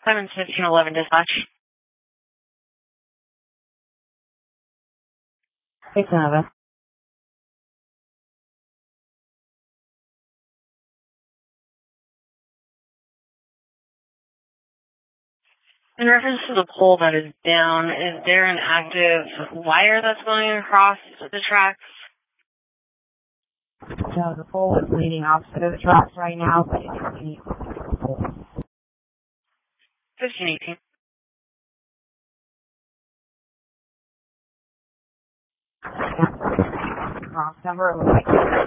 Clemens 1511 dispatch. 6-11. In reference to the pole that is down, is there an active wire that's going across the tracks? So the pole is leading opposite of the tracks right now, but it's any pole. 1518. Cross number, it looks like